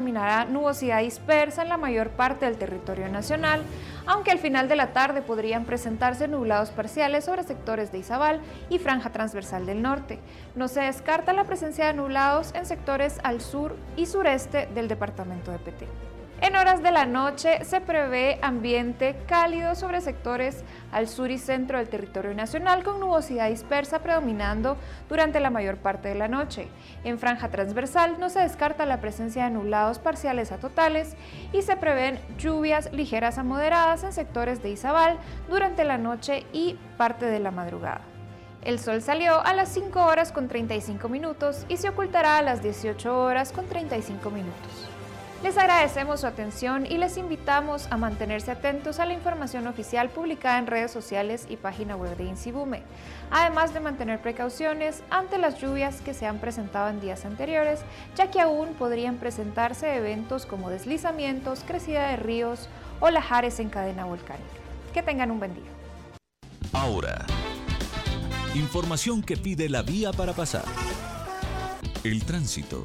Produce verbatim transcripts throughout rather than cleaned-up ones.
predominará nubosidad dispersa en la mayor parte del territorio nacional, aunque al final de la tarde podrían presentarse nublados parciales sobre sectores de Izabal y franja transversal del norte. No se descarta la presencia de nublados en sectores al sur y sureste del departamento de Petén. En horas de la noche se prevé ambiente cálido sobre sectores al sur y centro del territorio nacional, con nubosidad dispersa predominando durante la mayor parte de la noche. En franja transversal no se descarta la presencia de nublados parciales a totales y se prevén lluvias ligeras a moderadas en sectores de Izabal durante la noche y parte de la madrugada. El sol salió a las cinco horas con treinta y cinco minutos y se ocultará a las dieciocho horas con treinta y cinco minutos. Les agradecemos su atención y les invitamos a mantenerse atentos a la información oficial publicada en redes sociales y página web de INSIBUME, además de mantener precauciones ante las lluvias que se han presentado en días anteriores, ya que aún podrían presentarse eventos como deslizamientos, crecida de ríos o lahares en cadena volcánica. Que tengan un buen día. Ahora, información que pide la vía para pasar. El tránsito.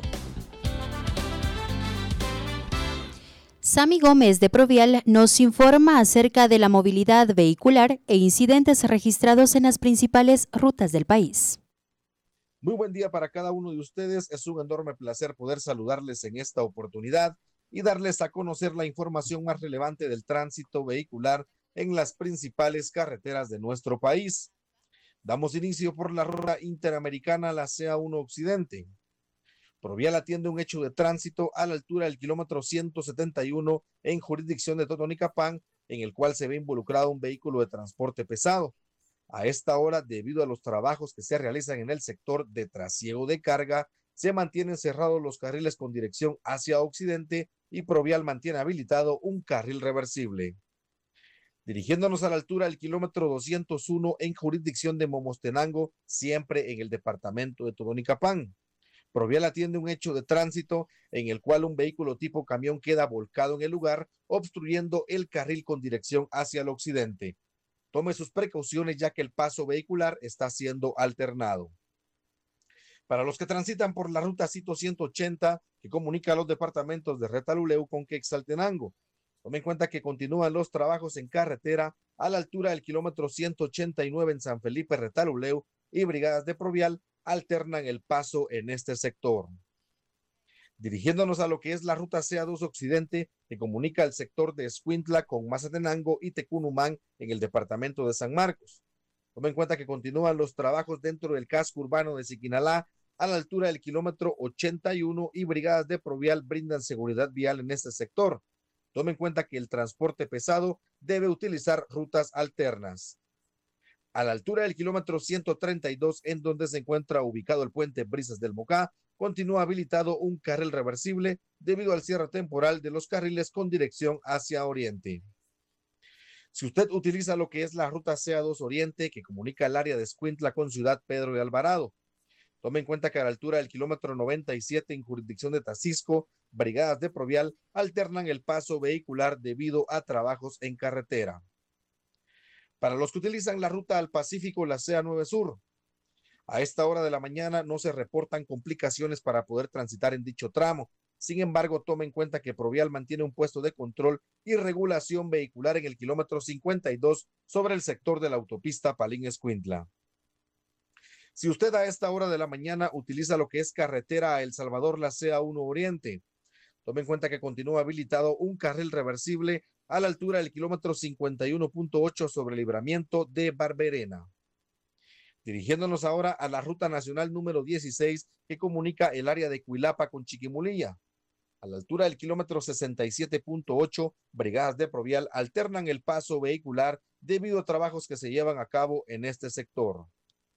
Sami Gómez de Provial nos informa acerca de la movilidad vehicular e incidentes registrados en las principales rutas del país. Muy buen día para cada uno de ustedes. Es un enorme placer poder saludarles en esta oportunidad y darles a conocer la información más relevante del tránsito vehicular en las principales carreteras de nuestro país. Damos inicio por la ruta interamericana, la C A uno Occidente. Provial atiende un hecho de tránsito a la altura del kilómetro ciento setenta y uno en jurisdicción de Totonicapán, en el cual se ve involucrado un vehículo de transporte pesado. A esta hora, debido a los trabajos que se realizan en el sector de trasiego de carga, se mantienen cerrados los carriles con dirección hacia Occidente y Provial mantiene habilitado un carril reversible. Dirigiéndonos a la altura del kilómetro doscientos uno en jurisdicción de Momostenango, siempre en el departamento de Totonicapán. Provial atiende un hecho de tránsito en el cual un vehículo tipo camión queda volcado en el lugar, obstruyendo el carril con dirección hacia el occidente. Tome sus precauciones ya que el paso vehicular está siendo alternado. Para los que transitan por la ruta Cito ciento ochenta, que comunica los departamentos de Retaluleu con Quetzaltenango, tome en cuenta que continúan los trabajos en carretera a la altura del kilómetro ciento ochenta y nueve en San Felipe Retaluleu y brigadas de Provial alternan el paso en este sector. Dirigiéndonos a lo que es la ruta C A dos Occidente, que comunica el sector de Escuintla con Mazatenango y Tecunumán en el departamento de San Marcos. Tome en cuenta que continúan los trabajos dentro del casco urbano de Siquinalá a la altura del kilómetro ochenta y uno y brigadas de Provial brindan seguridad vial en este sector. Tome en cuenta que el transporte pesado debe utilizar rutas alternas. A la altura del kilómetro ciento treinta y dos, en donde se encuentra ubicado el puente Brisas del Mocá, continúa habilitado un carril reversible debido al cierre temporal de los carriles con dirección hacia Oriente. Si usted utiliza lo que es la ruta C A dos Oriente, que comunica el área de Escuintla con Ciudad Pedro de Alvarado, tome en cuenta que a la altura del kilómetro noventa y siete en jurisdicción de Tacisco, brigadas de Provial alternan el paso vehicular debido a trabajos en carretera. Para los que utilizan la ruta al Pacífico, la C A nueve Sur, a esta hora de la mañana no se reportan complicaciones para poder transitar en dicho tramo. Sin embargo, tome en cuenta que Provial mantiene un puesto de control y regulación vehicular en el kilómetro cincuenta y dos sobre el sector de la autopista Palín-Escuintla. Si usted a esta hora de la mañana utiliza lo que es carretera a El Salvador, la C A uno Oriente, tome en cuenta que continúa habilitado un carril reversible a la altura del kilómetro cincuenta y uno punto ocho sobre el libramiento de Barberena. Dirigiéndonos ahora a la ruta nacional número dieciséis que comunica el área de Cuilapa con Chiquimulilla. A la altura del kilómetro sesenta y siete punto ocho, brigadas de Provial alternan el paso vehicular debido a trabajos que se llevan a cabo en este sector.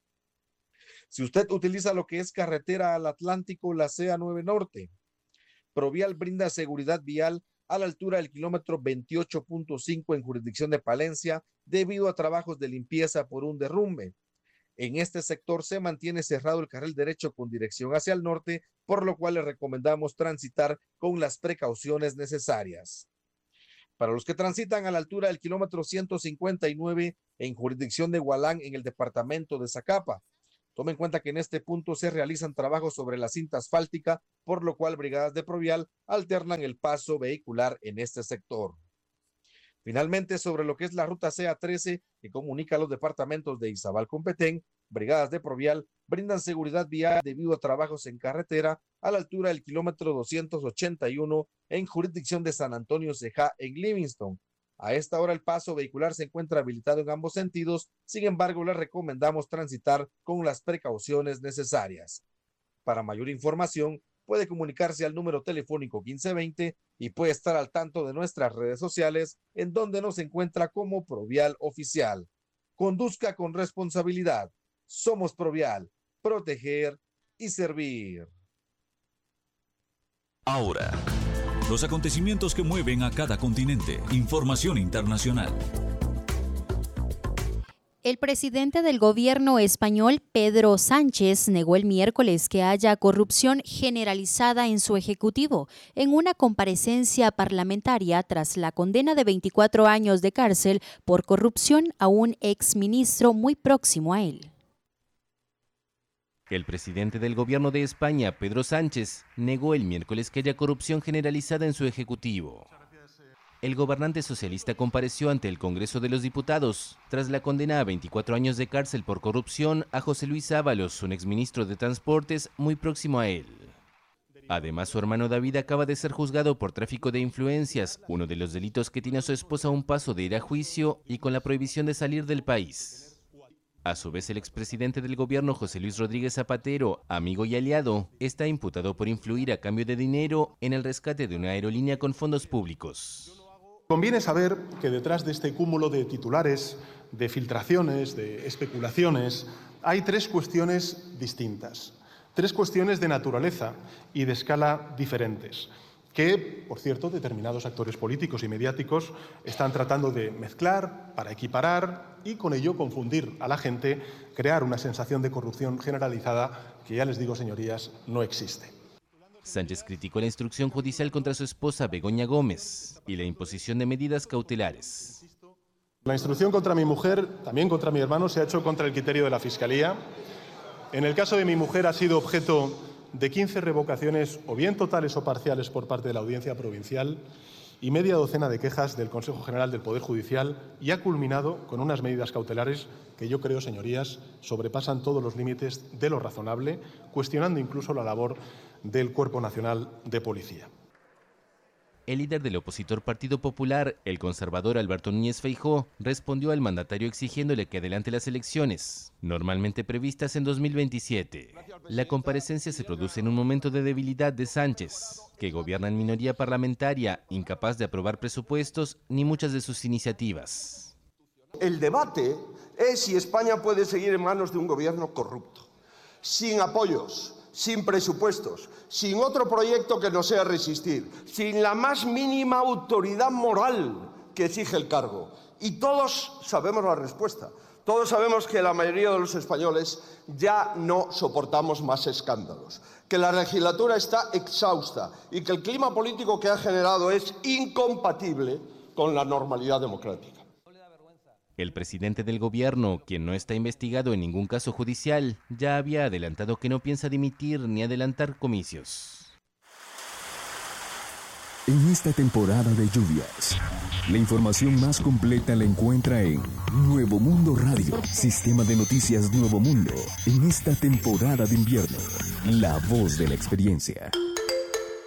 Si usted utiliza lo que es carretera al Atlántico, la C A nueve Norte, Provial brinda seguridad vial a la altura del kilómetro veintiocho punto cinco en jurisdicción de Palencia debido a trabajos de limpieza por un derrumbe. En este sector se mantiene cerrado el carril derecho con dirección hacia el norte, por lo cual le recomendamos transitar con las precauciones necesarias. Para los que transitan a la altura del kilómetro ciento cincuenta y nueve en jurisdicción de Hualán en el departamento de Zacapa, Tome en cuenta que en este punto se realizan trabajos sobre la cinta asfáltica, por lo cual brigadas de Provial alternan el paso vehicular en este sector. Finalmente, sobre lo que es la ruta C A trece, que comunica los departamentos de Izabal con Petén, brigadas de Provial brindan seguridad vial debido a trabajos en carretera a la altura del kilómetro doscientos ochenta y uno en jurisdicción de San Antonio Ceja en Livingston. A esta hora el paso vehicular se encuentra habilitado en ambos sentidos, sin embargo les recomendamos transitar con las precauciones necesarias. Para mayor información puede comunicarse al número telefónico quince veinte y puede estar al tanto de nuestras redes sociales en donde nos encuentra como Provial Oficial. Conduzca con responsabilidad. Somos Provial, proteger y servir. Ahora, los acontecimientos que mueven a cada continente. Información internacional. El presidente del gobierno español, Pedro Sánchez, negó el miércoles que haya corrupción generalizada en su ejecutivo en una comparecencia parlamentaria tras la condena de veinticuatro años de cárcel por corrupción a un exministro muy próximo a él. El presidente del gobierno de España, Pedro Sánchez, negó el miércoles que haya corrupción generalizada en su ejecutivo. El gobernante socialista compareció ante el Congreso de los Diputados tras la condena a veinticuatro años de cárcel por corrupción a José Luis Ábalos, un exministro de Transportes muy próximo a él. Además, su hermano David acaba de ser juzgado por tráfico de influencias, uno de los delitos que tiene a su esposa a un paso de ir a juicio y con la prohibición de salir del país. A su vez, el expresidente del gobierno, José Luis Rodríguez Zapatero, amigo y aliado, está imputado por influir a cambio de dinero en el rescate de una aerolínea con fondos públicos. Conviene saber que detrás de este cúmulo de titulares, de filtraciones, de especulaciones, hay tres cuestiones distintas, tres cuestiones de naturaleza y de escala diferentes, que, por cierto, determinados actores políticos y mediáticos están tratando de mezclar para equiparar y con ello confundir a la gente, crear una sensación de corrupción generalizada que, ya les digo, señorías, no existe. Sánchez criticó la instrucción judicial contra su esposa Begoña Gómez y la imposición de medidas cautelares. La instrucción contra mi mujer, también contra mi hermano, se ha hecho contra el criterio de la Fiscalía. En el caso de mi mujer ha sido objeto de quince revocaciones, o bien totales o parciales, por parte de la Audiencia Provincial y media docena de quejas del Consejo General del Poder Judicial, y ha culminado con unas medidas cautelares que yo creo, señorías, sobrepasan todos los límites de lo razonable, cuestionando incluso la labor del Cuerpo Nacional de Policía. El líder del opositor Partido Popular, el conservador Alberto Núñez Feijóo, respondió al mandatario exigiéndole que adelante las elecciones, normalmente previstas en dos mil veintisiete. La comparecencia se produce en un momento de debilidad de Sánchez, que gobierna en minoría parlamentaria, incapaz de aprobar presupuestos ni muchas de sus iniciativas. El debate es si España puede seguir en manos de un gobierno corrupto, sin apoyos, sin presupuestos, sin otro proyecto que no sea resistir, sin la más mínima autoridad moral que exige el cargo. Y todos sabemos la respuesta. Todos sabemos que la mayoría de los españoles ya no soportamos más escándalos, que la legislatura está exhausta y que el clima político que ha generado es incompatible con la normalidad democrática. El presidente del gobierno, quien no está investigado en ningún caso judicial, ya había adelantado que no piensa dimitir ni adelantar comicios. En esta temporada de lluvias, la información más completa la encuentra en Nuevo Mundo Radio, sistema de noticias Nuevo Mundo. En esta temporada de invierno, la voz de la experiencia.